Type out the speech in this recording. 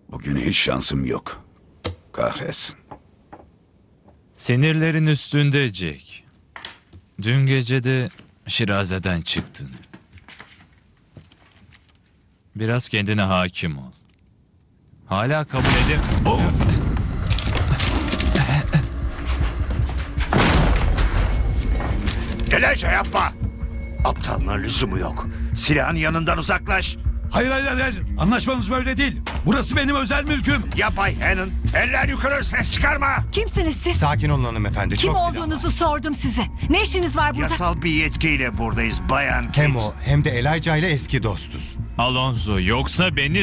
Bugün hiç şansım yok. Kahretsin. Sinirlerin üstünde Jack. Dün gece de Şiraze'den çıktın. Biraz kendine hakim ol. Hala kabul edem... Elijah yapma. Aptalına lüzumu yok. Silahın yanından uzaklaş. Hayır. Anlaşmamız böyle değil. Burası benim özel mülküm. Ya Bay Hannon. Eller yukarı, ses çıkarma. Kimsiniz siz? Sakin olun hanımefendi. Kim çok olduğunuzu sordum size. Ne işiniz var burada? Yasal bir yetkiyle buradayız Bayan Kate. Hem o hem de Elijah ile eski dostuz. Alonso, yoksa beni